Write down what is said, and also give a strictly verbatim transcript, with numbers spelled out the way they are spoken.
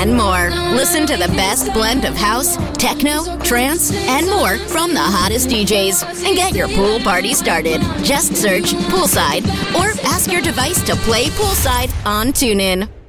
and more. Listen to the best blend of house, techno, trance, and more from the hottest D Js. And get your pool party started. Just search Poolside or ask your device to play Poolside on TuneIn.